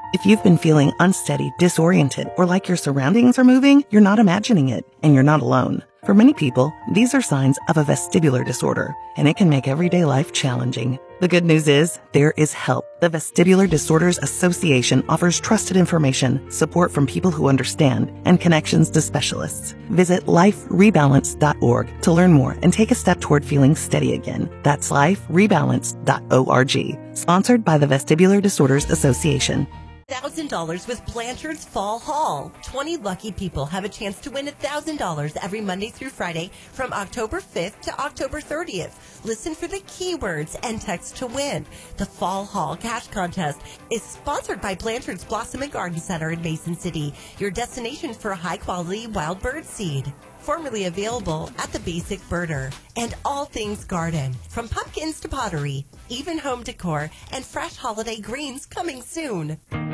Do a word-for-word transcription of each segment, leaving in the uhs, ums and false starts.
If you've been feeling unsteady, disoriented, or like your surroundings are moving, you're not imagining it, and you're not alone. For many people, these are signs of a vestibular disorder, and it can make everyday life challenging. The good news is, there is help. The Vestibular Disorders Association offers trusted information, support from people who understand, and connections to specialists. Visit life rebalance dot org to learn more and take a step toward feeling steady again. That's life rebalance dot org. Sponsored by the Vestibular Disorders Association. one thousand dollars with Blanchard's Fall Haul. twenty lucky people have a chance to win one thousand dollars every Monday through Friday from October fifth to October thirtieth. Listen for the keywords and text to win. The Fall Haul Cash Contest is sponsored by Blanchard's Blossom and Garden Center in Mason City, your destination for high-quality wild bird seed. Formerly available at the Basic Birder. And all things garden, from pumpkins to pottery, even home decor, and fresh holiday greens coming soon.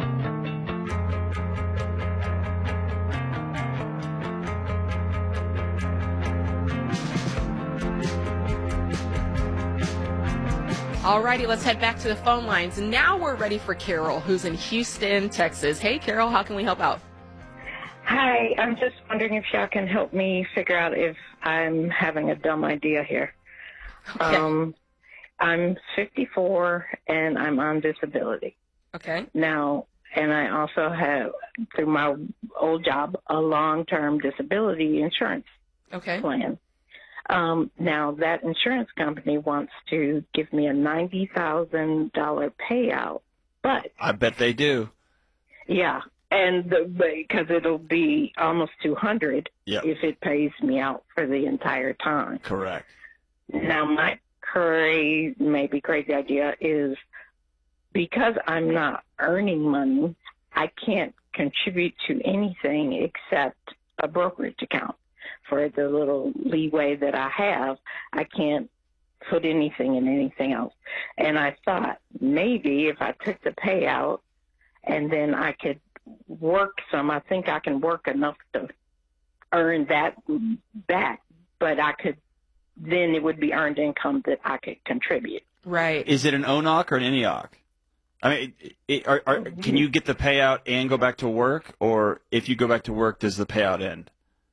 Alrighty, let's head back to the phone lines. Now we're ready for Carol, who's in Houston, Texas. Hey, Carol, how can we help out? Hi, I'm just wondering if y'all can help me figure out if I'm having a dumb idea here. Okay. Um, I'm fifty-four and I'm on disability. Okay. Now, and I also have, through my old job, a long-term disability insurance Okay. plan. Um, now, that insurance company wants to give me a ninety thousand dollars payout, but... I bet they do. Yeah. And the, because it'll be almost two hundred Yep. if it pays me out for the entire time. Correct. Now, my crazy, maybe crazy idea is because I'm not earning money, I can't contribute to anything except a brokerage account. For the little leeway that I have, I can't put anything in anything else. And I thought maybe if I took the payout and then I could work some, I think I can work enough to earn that back, but I could, then it would be earned income that I could contribute. Right. Is it an O N O C or an N E O C? I mean, it, are, are, can you get the payout and go back to work, or if you go back to work, does the payout end?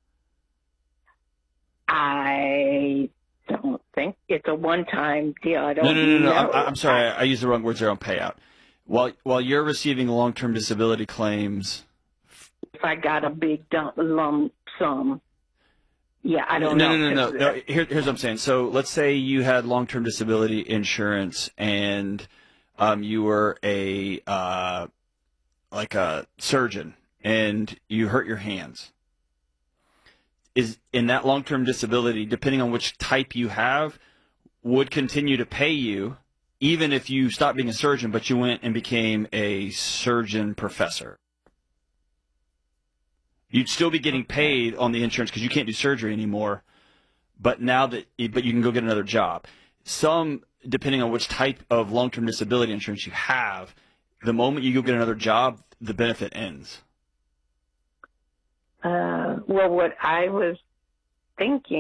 I don't think it's a one-time deal. I don't No, no, no, no. know. I'm, I'm sorry. I, I used the wrong words there on payout. While while you're receiving long-term disability claims, If I got a big dump, lump sum, yeah, I don't no, know. no, no, no, no. Here, here's what I'm saying. So let's say you had long-term disability insurance and um, you were a uh, like a surgeon and you hurt your hands. Is in that long-term disability, depending on which type you have, would continue to pay you even if you stopped being a surgeon, but you went and became a surgeon professor. You'd still be getting paid on the insurance because you can't do surgery anymore. But now that, but you can go get another job. Some, depending on which type of long-term disability insurance you have, the moment you go get another job, the benefit ends. Uh, well, what I was thinking